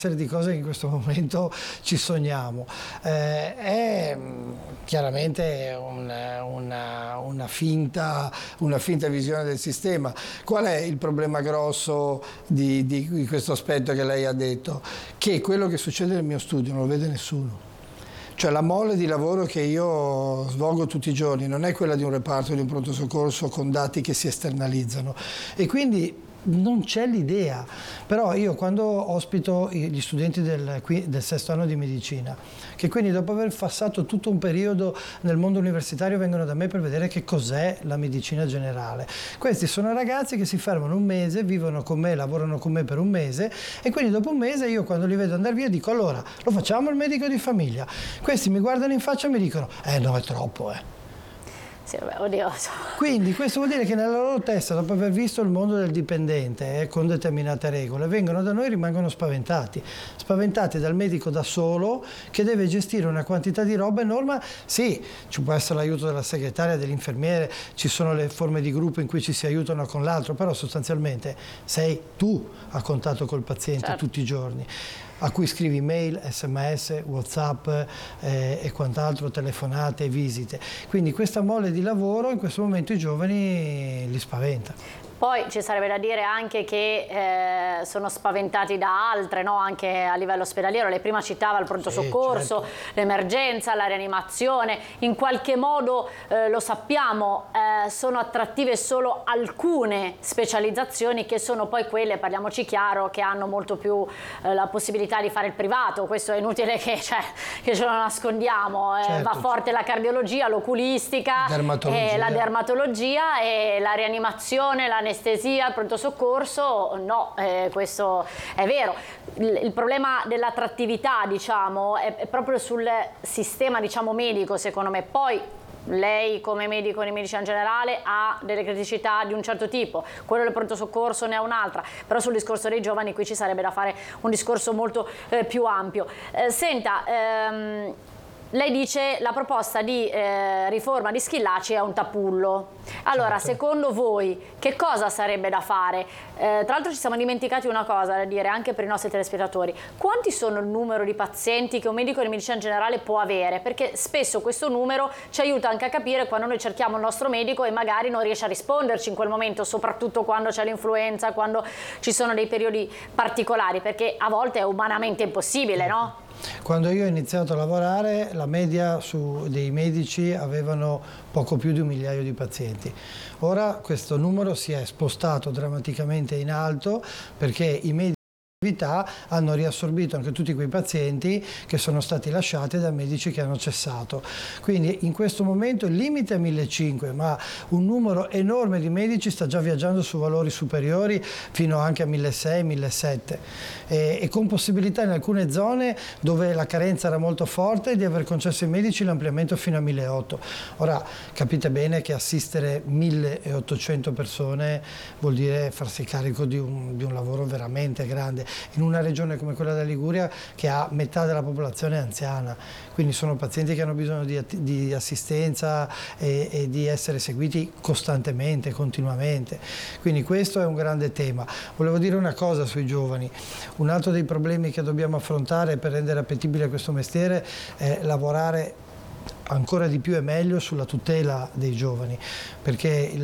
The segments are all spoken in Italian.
di cose che in questo momento ci sogniamo. È chiaramente una finta visione del sistema. Qual è il problema grosso di questo aspetto che lei ha detto? Che quello che succede nel mio studio non lo vede nessuno. Cioè la mole di lavoro che io svolgo tutti i giorni non è quella di un reparto, di un pronto soccorso con dati che si esternalizzano, e quindi non c'è l'idea. Però io quando ospito gli studenti del sesto anno di medicina, che quindi dopo aver passato tutto un periodo nel mondo universitario vengono da me per vedere che cos'è la medicina generale, questi sono ragazzi che si fermano un mese, vivono con me, lavorano con me per un mese, e quindi dopo un mese io quando li vedo andare via dico: allora lo facciamo il medico di famiglia? Questi mi guardano in faccia e mi dicono: no, è troppo, Sì, vabbè, oddio. Quindi questo vuol dire che nella loro testa, dopo aver visto il mondo del dipendente con determinate regole, vengono da noi e rimangono spaventati dal medico da solo che deve gestire una quantità di roba enorme. Sì, ci può essere l'aiuto della segretaria, dell'infermiere, ci sono le forme di gruppo in cui ci si aiutano con l'altro, però sostanzialmente sei tu a contatto col paziente, certo, tutti i giorni, a cui scrivi mail, sms, whatsapp e quant'altro, telefonate, visite. Quindi questa mole di lavoro in questo momento i giovani li spaventa. Poi ci sarebbe da dire anche che sono spaventati da altre, no? Anche a livello ospedaliero. Lei prima citava il pronto soccorso, certo, l'emergenza, la rianimazione. In qualche modo, lo sappiamo, sono attrattive solo alcune specializzazioni, che sono poi quelle, parliamoci chiaro, che hanno molto più la possibilità di fare il privato. Questo è inutile che ce lo nascondiamo. Certo. Va forte la cardiologia, l'oculistica, la dermatologia e la rianimazione, l'anestesia, il pronto soccorso, no, questo è vero. Il problema dell'attrattività, diciamo, è proprio sul sistema, diciamo, medico, secondo me. Poi lei come medico di medicina generale ha delle criticità di un certo tipo, quello del pronto soccorso ne ha un'altra, però sul discorso dei giovani qui ci sarebbe da fare un discorso molto più ampio. Senta, lei dice la proposta di riforma di Schillaci è un tapullo. Allora, certo, secondo voi che cosa sarebbe da fare? Tra l'altro ci siamo dimenticati una cosa da dire anche per i nostri telespettatori. Quanti sono il numero di pazienti che un medico di medicina generale può avere? Perché spesso questo numero ci aiuta anche a capire quando noi cerchiamo il nostro medico e magari non riesce a risponderci in quel momento, soprattutto quando c'è l'influenza, quando ci sono dei periodi particolari, perché a volte è umanamente impossibile, no? Quando io ho iniziato a lavorare, la media dei medici avevano poco più di 1 migliaio di pazienti. Ora questo numero si è spostato drammaticamente in alto, perché i medici hanno riassorbito anche tutti quei pazienti che sono stati lasciati da medici che hanno cessato. Quindi in questo momento il limite è 1.500, ma un numero enorme di medici sta già viaggiando su valori superiori fino anche a 1.600, 1.700 e con possibilità in alcune zone dove la carenza era molto forte di aver concesso ai medici l'ampliamento fino a 1.800. Ora capite bene che assistere 1.800 persone vuol dire farsi carico di un lavoro veramente grande, in una regione come quella della Liguria che ha metà della popolazione anziana, quindi sono pazienti che hanno bisogno di assistenza e di essere seguiti costantemente, continuamente, quindi questo è un grande tema. Volevo dire una cosa sui giovani: un altro dei problemi che dobbiamo affrontare per rendere appetibile questo mestiere è lavorare ancora di più e meglio sulla tutela dei giovani, perché il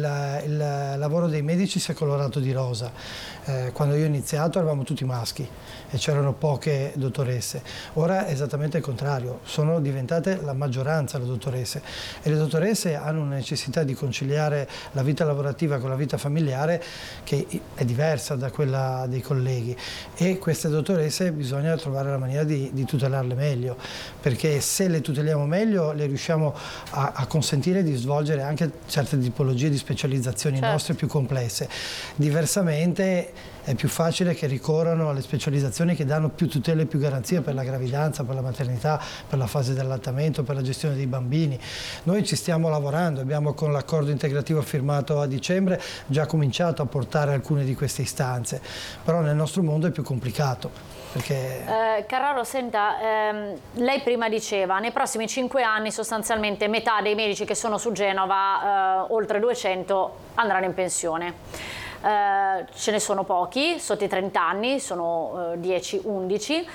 lavoro dei medici si è colorato di rosa. Quando io ho iniziato eravamo tutti maschi e c'erano poche dottoresse. Ora è esattamente il contrario, sono diventate la maggioranza le dottoresse, e le dottoresse hanno una necessità di conciliare la vita lavorativa con la vita familiare che è diversa da quella dei colleghi, e queste dottoresse bisogna trovare la maniera di tutelarle meglio, perché se le tuteliamo meglio le riusciamo a consentire di svolgere anche certe tipologie di specializzazioni, certo, nostre più complesse. Diversamente è più facile che ricorrano alle specializzazioni che danno più tutele e più garanzie per la gravidanza, per la maternità, per la fase dell'allattamento, per la gestione dei bambini. Noi ci stiamo lavorando, abbiamo con l'accordo integrativo firmato a dicembre già cominciato a portare alcune di queste istanze, però nel nostro mondo è più complicato. Carraro, senta, lei prima diceva nei prossimi 5 anni sostanzialmente metà dei medici che sono su Genova, oltre 200, andranno in pensione. Ce ne sono pochi, sotto i 30 anni, sono 10-11.